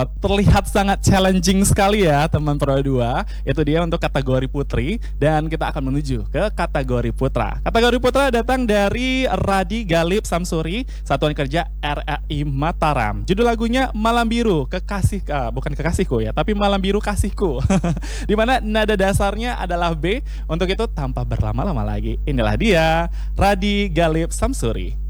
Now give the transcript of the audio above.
terlihat sangat challenging sekali ya teman Pro 2. Itu dia untuk kategori putri dan kita akan menuju ke kategori putra. Kategori putra datang dari Radi Galip Samsuri, Satuan Kerja RRI Mataram. Judul lagunya Malam Biru, bukan kekasihku ya, tapi Malam Biru Kasihku. Dimana nada dasarnya adalah B. Untuk itu tanpa berlama-lama lagi, inilah dia Radi Galip Samsuri.